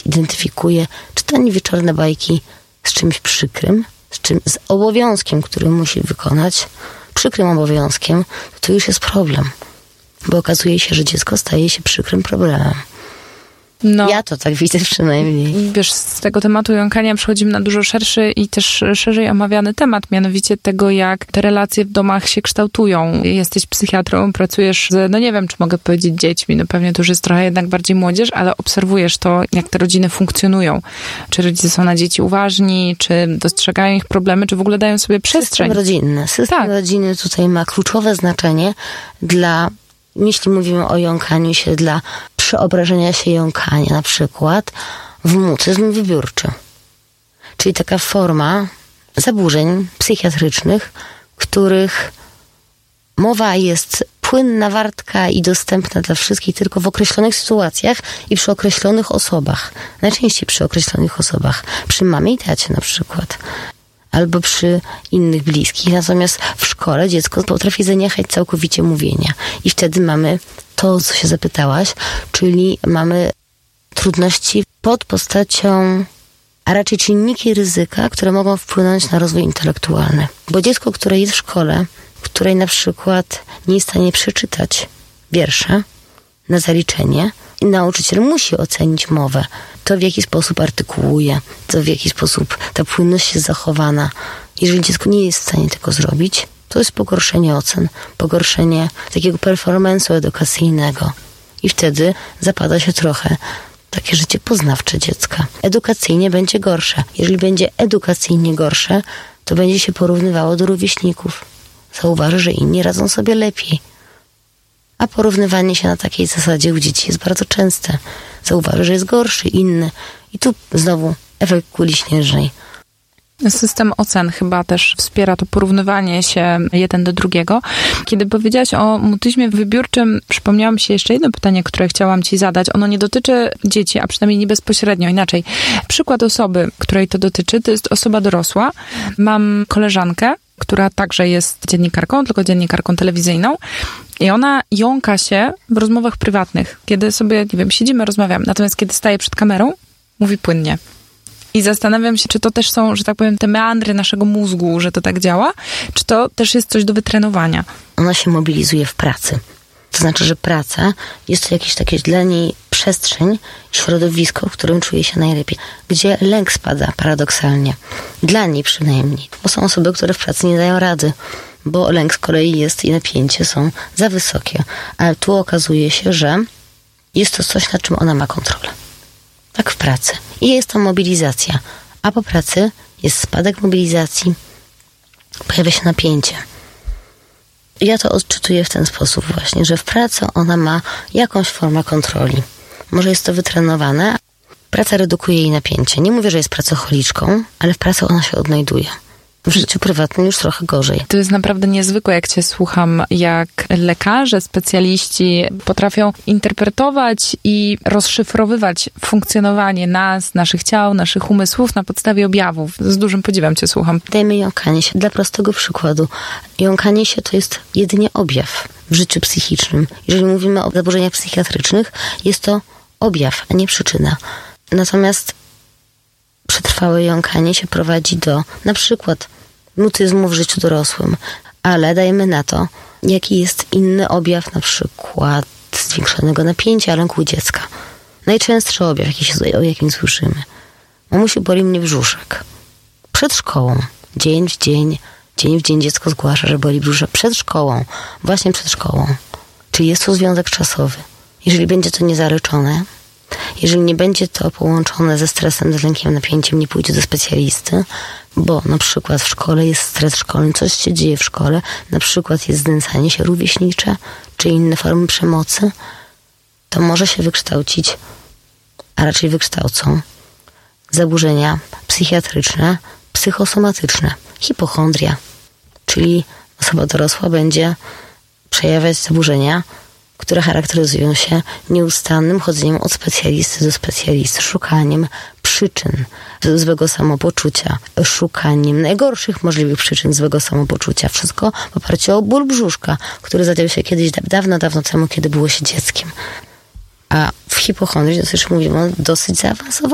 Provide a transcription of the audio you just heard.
identyfikuje czytanie wieczorne bajki z czymś przykrym, z obowiązkiem, który musi wykonać, przykrym obowiązkiem, to już jest problem. Bo okazuje się, że dziecko staje się przykrym problemem. No, ja to tak widzę przynajmniej. Wiesz, z tego tematu jąkania przechodzimy na dużo szerszy i też szerzej omawiany temat, mianowicie tego, jak te relacje w domach się kształtują. Jesteś psychiatrą, pracujesz z, no nie wiem, czy mogę powiedzieć dziećmi, no pewnie to już jest trochę jednak bardziej młodzież, ale obserwujesz to, jak te rodziny funkcjonują. Czy rodzice są na dzieci uważni, czy dostrzegają ich problemy, czy w ogóle dają sobie przestrzeń. System rodziny tutaj ma kluczowe znaczenie dla, jeśli mówimy o jąkaniu się, dla przeobrażenia się jąkania na przykład w mutyzm wybiórczy. Czyli taka forma zaburzeń psychiatrycznych, których mowa jest płynna, wartka i dostępna dla wszystkich tylko w określonych sytuacjach i przy określonych osobach. Najczęściej przy określonych osobach. Przy mamie i tacie na przykład. Albo przy innych bliskich. Natomiast w szkole dziecko potrafi zaniechać całkowicie mówienia. I wtedy mamy to, co się zapytałaś, czyli mamy trudności pod postacią, a raczej czynniki ryzyka, które mogą wpłynąć na rozwój intelektualny. Bo dziecko, które jest w szkole, której na przykład nie jest w stanie przeczytać wiersza na zaliczenie, i nauczyciel musi ocenić mowę, to w jaki sposób artykułuje, to w jaki sposób ta płynność jest zachowana. Jeżeli dziecko nie jest w stanie tego zrobić, to jest pogorszenie ocen, pogorszenie takiego performance'u edukacyjnego. I wtedy zapada się trochę takie życie poznawcze dziecka. Edukacyjnie będzie gorsze. Jeżeli będzie edukacyjnie gorsze, to będzie się porównywało do rówieśników. Zauważy, że inni radzą sobie lepiej. A porównywanie się na takiej zasadzie u dzieci jest bardzo częste. Zauważy, że jest gorszy, inny. I tu znowu efekt kuli śnieżnej. System ocen chyba też wspiera to porównywanie się jeden do drugiego. Kiedy powiedziałaś o mutyzmie wybiórczym, przypomniało mi się jeszcze jedno pytanie, które chciałam ci zadać. Ono nie dotyczy dzieci, a przynajmniej nie bezpośrednio, inaczej. Przykład osoby, której to dotyczy, to jest osoba dorosła. Mam koleżankę, która także jest dziennikarką, tylko dziennikarką telewizyjną. I ona jąka się w rozmowach prywatnych. Kiedy sobie, nie wiem, siedzimy, rozmawiamy. Natomiast kiedy staje przed kamerą, mówi płynnie. I zastanawiam się, czy to też są, że tak powiem, te meandry naszego mózgu, że to tak działa, czy to też jest coś do wytrenowania. Ona się mobilizuje w pracy. To znaczy, że praca jest to jakieś takie dla niej przestrzeń, środowisko, w którym czuje się najlepiej. Gdzie lęk spada paradoksalnie. Dla niej przynajmniej. Bo są osoby, które w pracy nie dają rady. Bo lęk z kolei jest i napięcie są za wysokie. Ale tu okazuje się, że jest to coś, nad czym ona ma kontrolę. Tak w pracy. I jest to mobilizacja. A po pracy jest spadek mobilizacji. Pojawia się napięcie. Ja to odczytuję w ten sposób właśnie, że w pracy ona ma jakąś formę kontroli. Może jest to wytrenowane. Praca redukuje jej napięcie. Nie mówię, że jest pracocholiczką, ale w pracy ona się odnajduje. W życiu prywatnym już trochę gorzej. To jest naprawdę niezwykłe, jak cię słucham, jak lekarze, specjaliści potrafią interpretować i rozszyfrowywać funkcjonowanie nas, naszych ciał, naszych umysłów na podstawie objawów. Z dużym podziwem cię słucham. Dajmy jąkanie się. Dla prostego przykładu. Jąkanie się to jest jedynie objaw w życiu psychicznym. Jeżeli mówimy o zaburzeniach psychiatrycznych, jest to objaw, a nie przyczyna. Natomiast przetrwałe jąkanie się prowadzi do na przykład mutyzmu w życiu dorosłym, ale dajmy na to, jaki jest inny objaw, na przykład zwiększonego napięcia, lęku dziecka. Najczęstszy objaw, o jakim słyszymy. Mamusiu, boli mnie brzuszek. Przed szkołą, dzień w dzień dziecko zgłasza, że boli brzuszek. Przed szkołą, właśnie przed szkołą. Czyli jest to związek czasowy. Jeżeli będzie to niezaleczone, jeżeli nie będzie to połączone ze stresem, z lękiem, napięciem, nie pójdzie do specjalisty, bo na przykład w szkole jest stres szkolny, coś się dzieje w szkole, na przykład jest znęcanie się rówieśnicze, czy inne formy przemocy, to może się wykształcić, a raczej wykształcą zaburzenia psychiatryczne, psychosomatyczne, hipochondria, czyli osoba dorosła będzie przejawiać zaburzenia, które charakteryzują się nieustannym chodzeniem od specjalisty do specjalisty, szukaniem przyczyn złego samopoczucia, szukaniem najgorszych możliwych przyczyn złego samopoczucia. Wszystko w oparciu o ból brzuszka, który zadział się kiedyś dawno temu, kiedy było się dzieckiem. A w hipochondrii dosyć mówimy o dosyć zaawansowanym